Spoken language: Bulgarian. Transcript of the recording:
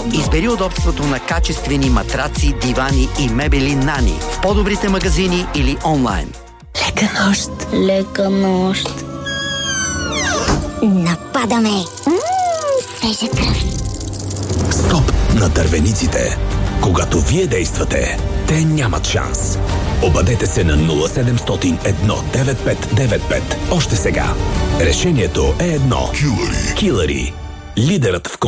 Избери удобството на качествени матраци, дивани и мебели Нани в по-добрите магазини или онлайн. Лека нощ. Лека нощ. Нападаме. Свежа кръв. Стоп на дървениците. Когато вие действате, те нямат шанс. Обадете се на 0700 19595. Още сега. Решението е едно. Килъри. Лидерът в